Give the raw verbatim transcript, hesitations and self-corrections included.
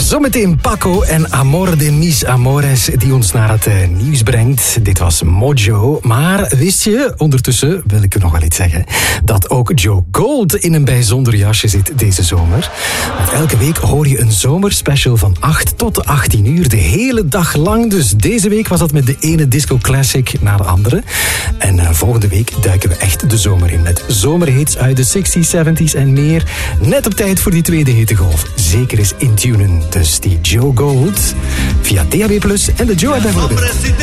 Zometeen Paco en Amor de mis amores die ons naar het uh, nieuws brengt. Dit was Mojo. Maar wist je, ondertussen wil ik u nog wel iets zeggen, dat ook Joe Gold in een bijzonder jasje zit deze zomer. Want elke week hoor je een zomerspecial van acht tot achttien uur, de hele dag lang. Dus deze week was dat met de ene disco classic na de andere. En uh, volgende week duiken we echt de zomer in met zomerhits uit de zestig's, zeventig's en meer. Net op tijd voor die tweede hittegolf. Zeker eens intunen. Dus die Joe Gold via D A B plus en de Joe app bijvoorbeeld.